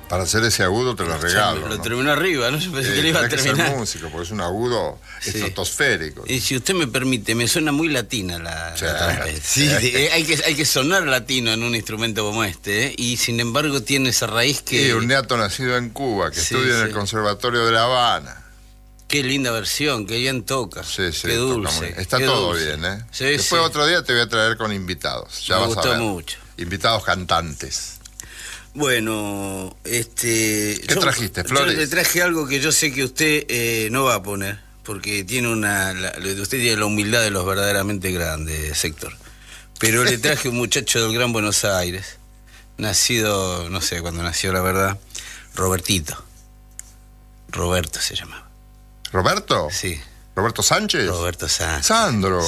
Para hacer ese agudo te lo regalo. Lo terminó arriba, ¿no? Yo pensé que le iba a terminar. Tenés que ser músico, porque es un agudo estratosférico. Y si usted me permite, me suena muy latina la trompeta. Sí, hay que sonar latino en un instrumento como este, ¿eh? Y sin embargo tiene esa raíz que... Sí, un neato nacido en Cuba, que estudia en el Conservatorio de La Habana. Qué linda versión, qué bien toca. Sí, qué dulce. Está todo bien, ¿eh? Sí, Después otro día te voy a traer con invitados. Ya me vas gustó a ver. mucho. Invitados cantantes. Bueno, ¿Qué trajiste, Flores? Yo le traje algo que yo sé que usted no va a poner, porque tiene usted tiene la humildad de los verdaderamente grandes, Héctor. Pero le traje un muchacho del Gran Buenos Aires, nacido, no sé cuándo nació, la verdad, Robertito. Roberto se llamaba. ¿Roberto? Sí. ¿Roberto Sánchez? Roberto Sánchez. Sandro.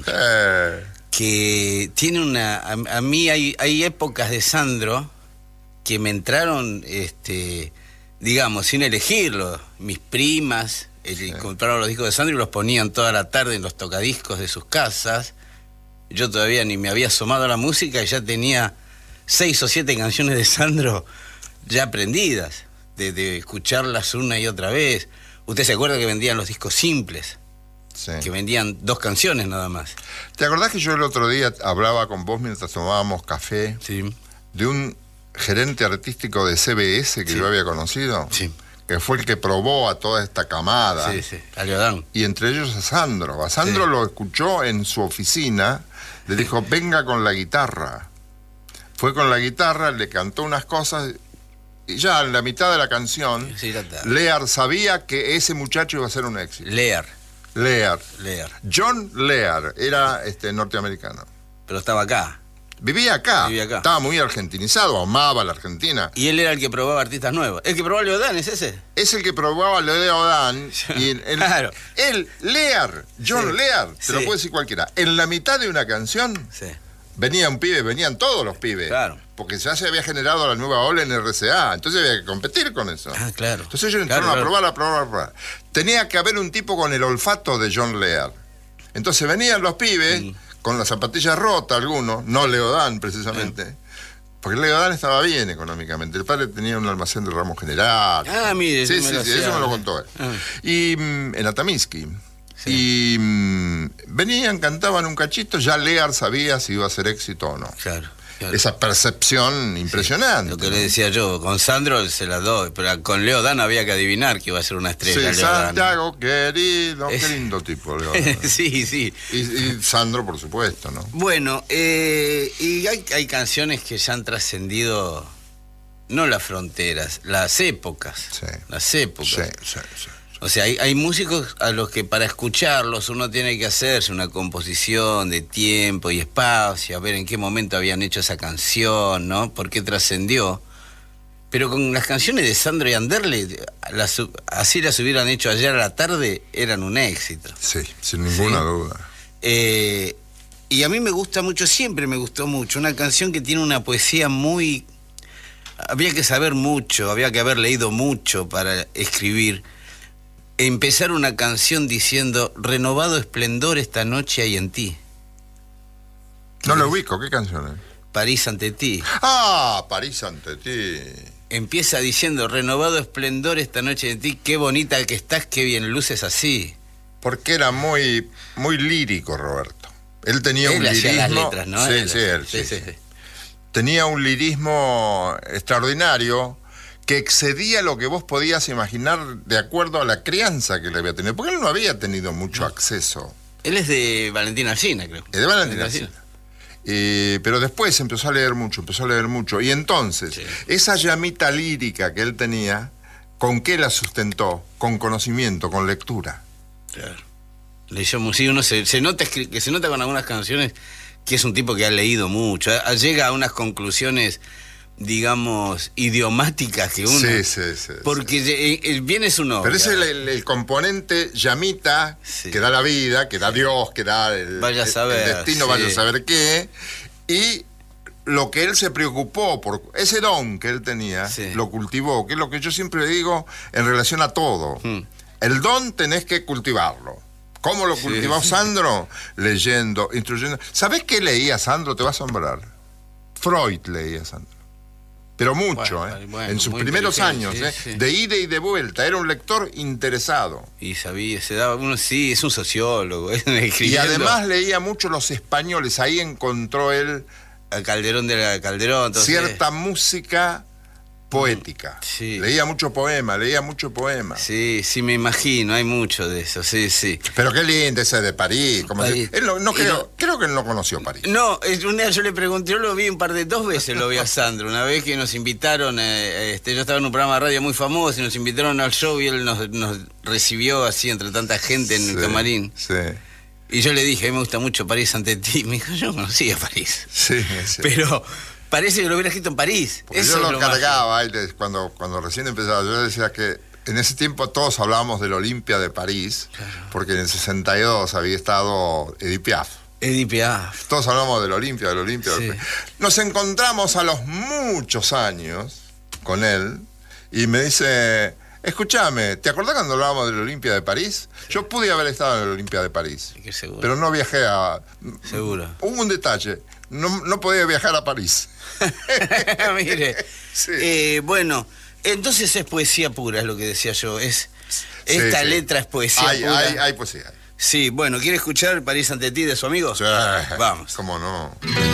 Que tiene a mí hay épocas de Sandro que me entraron, digamos, sin elegirlo. Mis primas compraron los discos de Sandro y los ponían toda la tarde en los tocadiscos de sus casas. Yo todavía ni me había asomado a la música y ya tenía 6 o 7 canciones de Sandro ya aprendidas, de escucharlas una y otra vez. ¿Usted se acuerda que vendían los discos simples? Sí. Que vendían 2 canciones nada más. ¿Te acordás que yo el otro día hablaba con vos mientras tomábamos café? Sí. De un gerente artístico de CBS que yo había conocido, que fue el que probó a toda esta camada, a Leodán, y entre ellos a Sandro. A Sandro lo escuchó en su oficina, le dijo, venga con la guitarra. Fue con la guitarra, le cantó unas cosas, y ya en la mitad de la canción, Lear sabía que ese muchacho iba a ser un éxito. Lear. John Lear, era norteamericano. Pero estaba acá. Vivía acá. Estaba muy argentinizado, amaba la Argentina. Y él era el que probaba artistas nuevos. ¿El que probaba a Leodán es ese? Es el que probaba a Leodán. Y claro. Lear, John Lear, te lo puede decir cualquiera. En la mitad de una canción, venía un pibe, venían todos los pibes. Claro. Porque ya se había generado la nueva ola en RCA. Entonces había que competir con eso. Claro. Entonces ellos entraron a probar. Tenía que haber un tipo con el olfato de John Lear. Entonces venían los pibes... con las zapatillas rotas algunos, no Leodán precisamente, porque Leodán estaba bien económicamente. El padre tenía un almacén de ramo general. Mire, sí, eso me lo contó él. Y en Ataminsky. Y venían, cantaban un cachito, ya Lear sabía si iba a ser éxito o no. Claro. Esa percepción impresionante. Lo que le decía yo, con Sandro se la doy, pero con Leodán había que adivinar que iba a ser una estrella. Sí, Santiago, querido, qué lindo tipo, Leodán. Sí. Y Sandro, por supuesto, ¿no? Bueno, y hay canciones que ya han trascendido, no las fronteras, las épocas. Las épocas. Sí. O sea, hay músicos a los que para escucharlos uno tiene que hacerse una composición de tiempo y espacio, a ver en qué momento habían hecho esa canción, ¿no? ¿Por qué trascendió? Pero con las canciones de Sandro y Anderle, así las hubieran hecho ayer a la tarde, eran un éxito. Sí, sin ninguna duda. Y a mí me gusta mucho, siempre me gustó mucho, una canción que tiene una poesía muy... Había que saber mucho, había que haber leído mucho para escribir. Empezar una canción diciendo, renovado esplendor esta noche hay en ti. No lo ubico, ¿qué canción es? París ante ti. París ante ti. Empieza diciendo, renovado esplendor esta noche en ti, qué bonita que estás, qué bien luces así. Porque era muy, muy lírico, Roberto. Él tenía un lirismo... Hacía las letras, ¿no? Sí. Tenía un lirismo extraordinario, que excedía lo que vos podías imaginar de acuerdo a la crianza que le había tenido, porque él no había tenido mucho acceso. Él es de Valentín Alsina, creo. Es de Valentín Alsina. Pero después empezó a leer mucho, y entonces, esa llamita lírica que él tenía, ¿con qué la sustentó? Con conocimiento, con lectura. Claro. Leyó música, uno se nota con algunas canciones que es un tipo que ha leído mucho, llega a unas conclusiones, digamos, idiomáticas que uno... Sí. Porque viene su nombre. Pero ese es el componente llamita que da la vida, que da Dios, que da el destino, vaya a saber qué. Y lo que él se preocupó por ese don que él tenía, lo cultivó, que es lo que yo siempre digo en relación a todo. El don tenés que cultivarlo. ¿Cómo lo cultivó Sandro? Leyendo, instruyendo. ¿Sabés qué leía Sandro? Te va a asombrar. Freud leía Sandro. pero mucho, en sus primeros años, sí. De ida y de vuelta, era un lector interesado. Y sabía, se daba uno, sí, es un sociólogo. Y además leía mucho los españoles, ahí encontró él a Calderón de la Calderón. Entonces, cierta música poética. Sí. Leía mucho poema. Sí, sí, me imagino, hay mucho de eso, sí. Pero qué lindo ese de París. París. Él creo que él no conoció París. No, un día yo le pregunté, yo lo vi dos veces lo vi a Sandro. Una vez que nos invitaron, yo estaba en un programa de radio muy famoso y nos invitaron al show y él nos recibió así entre tanta gente en el camarín. Sí. Y yo le dije, a mí me gusta mucho París ante ti. Me dijo, yo no conocía París. Sí. Pero parece que lo hubiera escrito en París. Porque yo lo cargaba cuando recién empezaba. Yo decía que en ese tiempo todos hablábamos del Olimpia de París, claro, porque en el 62 había estado Edith Piaf. Todos hablamos del Olimpia. Sí. Nos encontramos a los muchos años con él y me dice, escúchame, ¿te acordás cuando hablábamos del Olimpia de París? Sí. Yo pude haber estado en el Olimpia de París, pero no viajé a... Seguro. Hubo un detalle, no podía viajar a París. Mire, sí. Bueno, entonces es poesía pura, es lo que decía yo. Esta letra es poesía pura. Hay poesía. Sí, bueno, ¿quiere escuchar París ante ti de su amigo? Sí. Vamos. ¿Cómo no?